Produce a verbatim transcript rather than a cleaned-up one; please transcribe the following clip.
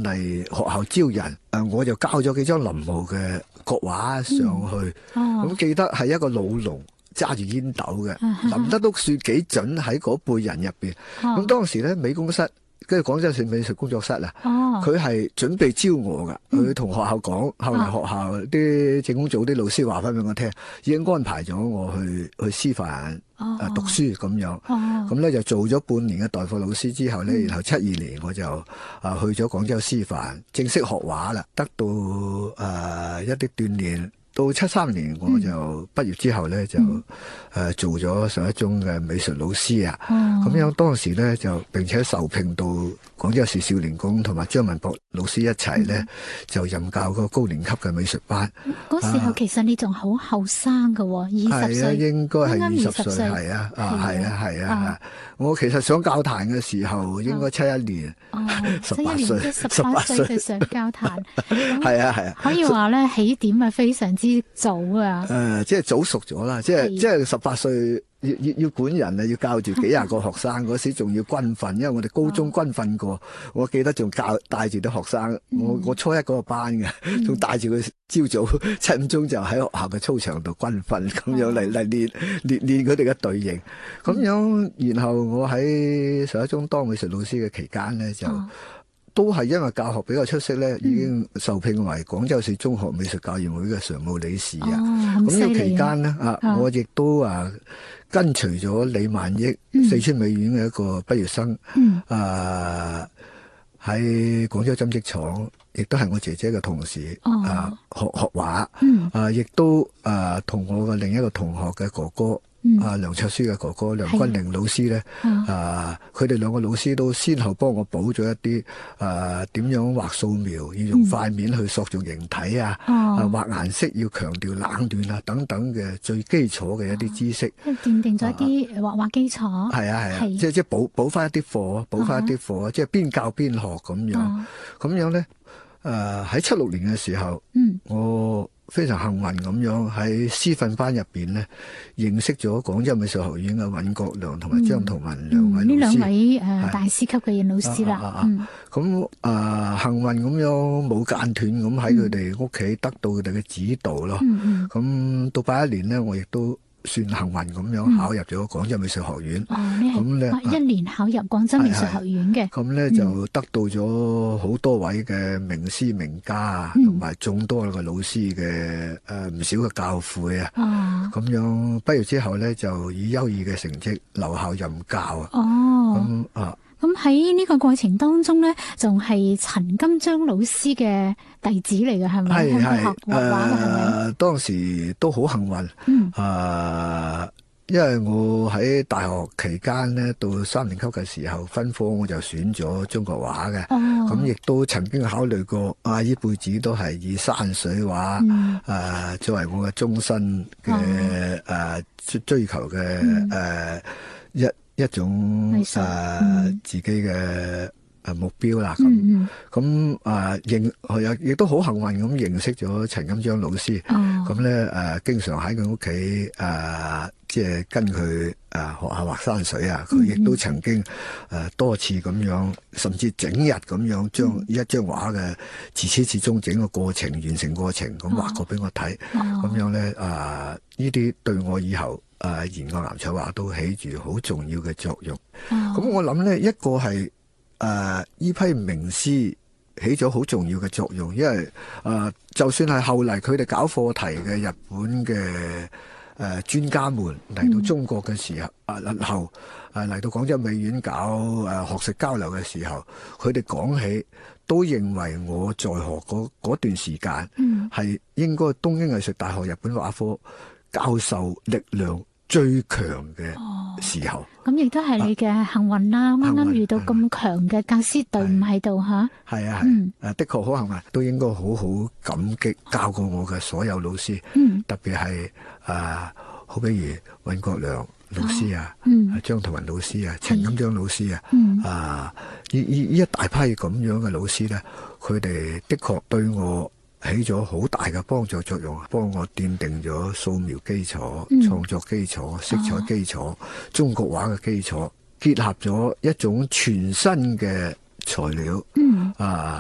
嚟學校招人，誒我就交咗幾張臨摹嘅國畫上去，咁、嗯哦、記得係一個老農揸住煙斗嘅，臨得都算幾準喺嗰輩人入邊。咁、哦、當時咧美工室。跟住廣州市美術工作室啊，佢係、哦、準備招我噶，佢同學校講，後嚟學校啲政工組啲老師話翻俾我聽，已經安排咗我去去師範誒讀書咁樣，咁咧、哦、就做咗半年嘅代課老師之後咧，嗯、然後七二年我就啊去咗廣州師範正式學畫啦，得到誒、呃、一啲鍛鍊。到七三年我就畢業之後咧，嗯、就誒、呃、做咗上一中嘅美術老師啊。咁、哦、樣當時咧就並且受聘到廣州市少年宮同埋張文博老師一齊咧，嗯、就任教個高年級嘅美術班。 嗰時候其實你仲好後生㗎喎，二十歲， 係啊，應該係二十歲， 歲， 係啊，啊係啊係啊。啊我其實上教壇嘅時候應該七一年，十八歲， 十八歲就上教壇。 係啊係啊， 可以話咧起點係非常之早啊！ 誒、呃，即係早熟咗啦，即係的即係十八歲要要要管人啊，要教住幾廿個學生，嗰時仲要軍訓，因為我哋高中軍訓過，哦、我記得仲教帶住啲學生，嗯、我我初一嗰個班嘅，仲帶住佢朝早七點鐘就喺學校嘅操場度軍訓，咁樣嚟嚟練練練佢哋嘅隊形，咁樣，然後我喺上一中當美術老師嘅期間咧就。哦都係因為教學比較出色咧，已經受聘為廣州市中學美術教研會嘅常務理事啊。咁呢個期間呢，啊，啊我亦都啊跟隨咗李萬益、嗯、四川美院嘅一個畢業生，嗯、啊喺廣州針織廠，亦都係我姐姐嘅同事，哦、啊學學畫，嗯、啊亦都啊同我嘅另一個同學嘅哥哥。啊，梁卓書嘅哥哥梁君寧老師咧，啊，佢哋兩個老師都先後幫我補咗一啲啊，點樣畫素描，要用塊面去塑造形體啊，啊，畫顏色要強調冷暖啊，等等嘅最基礎嘅一啲知識， 即係奠定咗一啲畫畫基礎。係啊係啊， 即係即係補補翻一啲課，補翻一啲課，即係邊教邊學咁樣，咁樣咧，誒喺七六年嘅時候，我。非常幸運咁樣喺師訓班入邊呢，認識咗廣州美術學院嘅尹國良同埋張圖文兩位老師。 呢兩、嗯嗯、位誒、呃、大師級嘅老師啦。 咁啊幸運咁樣冇間斷咁喺佢哋屋企得到佢哋嘅指導咯。咁、嗯嗯、到八一年呢，我亦都算幸運咁樣考入咗廣州美術學院。 哦，你係八一年考入廣州美術學院嘅。咁咧就得到咗好多位嘅名師名家啊，同埋眾多嘅老師嘅誒唔少嘅教誨啊。咁樣畢業之後咧，就以優異嘅成績留校任教啊。 哦。 咁啊。 咁喺呢個過程當中咧，仲係陳金章老師嘅弟子嚟嘅，係咪？係係學畫畫嘅係咪？ 誒，當時都好幸運。嗯。誒，因為我喺大學期間咧，到三年級嘅時候分科，我就選咗中國畫嘅。哦。咁亦都曾經考慮過，啊，呢輩子都係以山水畫誒作為我嘅終身嘅誒追求嘅誒一。一種誒、呃嗯、自己嘅誒目標啦，咁咁誒認係亦都好幸運咁認識咗陳金章老師，咁咧誒經常喺佢屋企誒即係跟佢誒、呃、學下畫山水啊，佢亦都曾經誒、呃、多次咁樣，甚至整日咁樣將一張畫嘅自始至終整個過程完成過程咁畫過俾我睇，咁、哦、樣咧誒呢啲、呃、對我以後。誒、呃，研究藍彩畫都起住好重要嘅作用。咁、哦、我諗呢一個係誒呢批名師起咗好重要嘅作用，因為誒、呃、就算係後嚟佢哋搞課題嘅日本嘅誒專家們嚟到中國嘅時候，啊日、嗯、後誒嚟、呃、到廣州美院搞誒、呃、學術交流嘅時候，佢哋講起都認為我在學嗰嗰段時間係、嗯、應該東京藝術大學日本畫科教授力量最強嘅時候，咁亦都係你嘅幸運啦！啱啱遇到咁強嘅教師隊伍喺度吓，係啊係，誒、嗯、的確好幸運，都應該好好感激教過我嘅所有老師，嗯、特別係誒好比如尹國良老師啊，張圖文老師啊，陳金章老師啊，嗯、啊呢呢呢一大批咁樣嘅老師咧，佢哋的確對我起咗好大嘅幫助作用，幫我奠定咗素描基礎、創、嗯、作基礎、色彩基礎、哦、中國畫嘅基礎，結合咗一種全新嘅材料，嗯、啊。